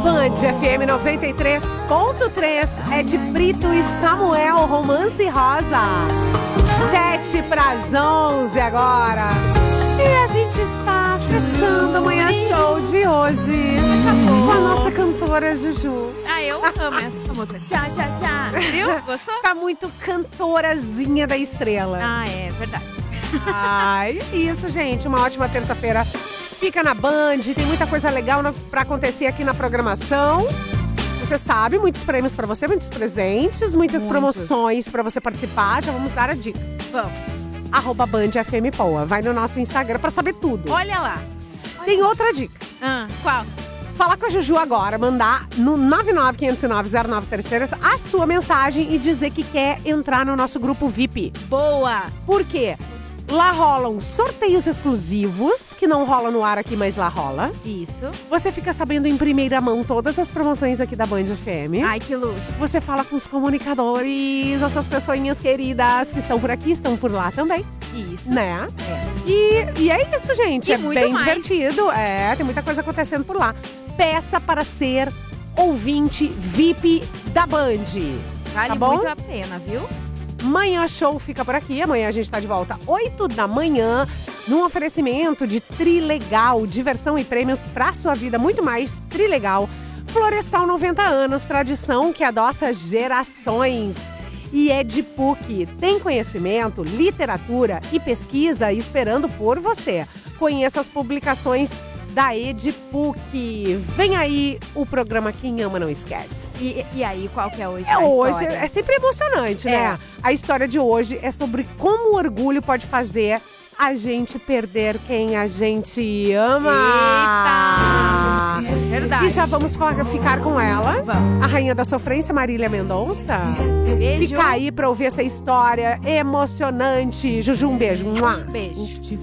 Band FM 93.3 é de Brito e Samuel, Romance Rosa. 7:11 agora. E a gente está fechando a Manhã Show de hoje com a nossa cantora Juju. Eu amo essa música. Tchá, tchá, tchá. Viu? Gostou? Tá muito cantorazinha da estrela. É verdade. Ai, isso, gente. Uma ótima terça-feira. Fica na Band, tem muita coisa legal pra acontecer aqui na programação. Você sabe, muitos prêmios pra você, muitos presentes, muitas promoções pra você participar. Já vamos dar a dica. Vamos. @BandFMPoa. Vai no nosso Instagram pra saber tudo. Olha lá. Tem outra dica. Qual? Falar com a Juju agora, mandar no 995090933 a sua mensagem e dizer que quer entrar no nosso grupo VIP. Boa. Por quê? Lá rolam sorteios exclusivos, que não rola no ar aqui, mas lá rola. Isso. Você fica sabendo em primeira mão todas as promoções aqui da Band FM. Ai, que luxo. Você fala com os comunicadores, essas pessoinhas queridas que estão por aqui, estão por lá também. Isso. Né? É. E é isso, gente. E é muito bem mais. divertido. Tem muita coisa acontecendo por lá. Peça para ser ouvinte VIP da Band. Vale tá bom? muito a pena, viu? Manhã Show fica por aqui. Amanhã a gente tá de volta 8 da manhã, num oferecimento de Trilegal, diversão e prêmios pra sua vida, muito mais Trilegal. Florestal 90 anos, tradição que adoça gerações. E é de PUC, tem conhecimento, literatura e pesquisa esperando por você. Conheça as publicações da EdPUC. Vem aí o programa Quem Ama Não Esquece. E aí, qual que é hoje Hoje história? é sempre emocionante, né? A história de hoje é sobre como o orgulho pode fazer a gente perder quem a gente ama. Eita! É verdade. E já vamos ficar com ela. Vamos. A rainha da sofrência, Marília Mendonça. Beijo. Fica aí pra ouvir essa história emocionante. Juju, um beijo. Mua. Beijo.